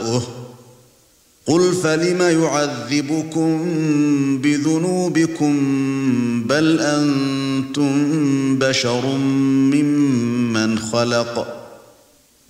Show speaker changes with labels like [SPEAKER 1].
[SPEAKER 1] قُلْ فَلِمَ يُعَذِّبُكُم بِذُنُوبِكُم بَلْ أَنْتُم بَشَرٌ مِّمَّنْ خَلَقَ